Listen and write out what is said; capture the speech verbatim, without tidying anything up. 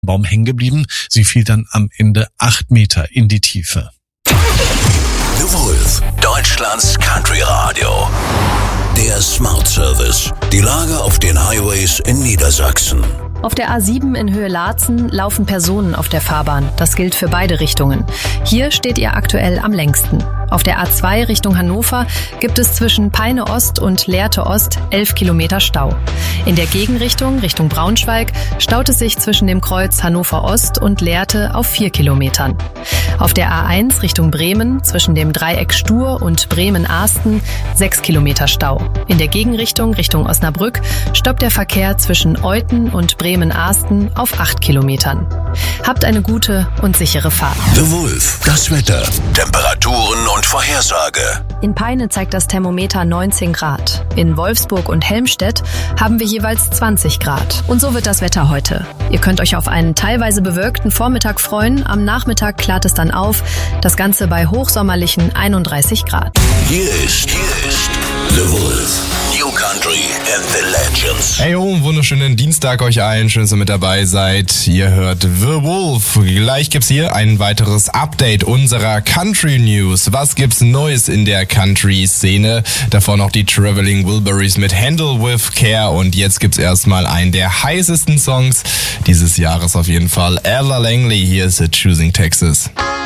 Baum hängen geblieben. Sie fiel dann am Ende acht Meter in die Tiefe. The Wolf, Deutschlands Country Radio. Der Smart Service. Die Lage auf den Highways in Niedersachsen. Auf der A sieben in Höhe Laatzen laufen Personen auf der Fahrbahn. Das gilt für beide Richtungen. Hier steht ihr aktuell am längsten. Auf der A zwei Richtung Hannover gibt es zwischen Peine Ost und Lehrte Ost elf Kilometer Stau. In der Gegenrichtung, Richtung Braunschweig, staut es sich zwischen dem Kreuz Hannover Ost und Lehrte auf vier Kilometern. Auf der A eins Richtung Bremen, zwischen dem Dreieck Stur und Bremen-Ahsten, sechs Kilometer Stau. In der Gegenrichtung, Richtung Osnabrück, stoppt der Verkehr zwischen Euthen und Bremen-Ahsten auf acht Kilometern. Habt eine gute und sichere Fahrt. The Wolf, das Wetter, Temperaturen und Vorhersage. In Peine zeigt das Thermometer neunzehn Grad. In Wolfsburg und Helmstedt haben wir jeweils zwanzig Grad. Und so wird das Wetter heute. Ihr könnt euch auf einen teilweise bewölkten Vormittag freuen. Am Nachmittag klart es dann auf. Das Ganze bei hochsommerlichen einunddreißig Grad. Hier ist, hier ist The Wolf. New Country and the Legends. Hey ho, wunderschönen Dienstag euch allen. Schön, dass ihr mit dabei seid. Ihr hört The Wolf. Gleich gibt's hier ein weiteres Update unserer Country News. Was gibt's Neues in der Country-Szene? Davor noch die Traveling Wilburys mit Handle with Care. Und jetzt gibt's erstmal einen der heißesten Songs dieses Jahres auf jeden Fall. Ella Langley, hier ist Choosing Texas.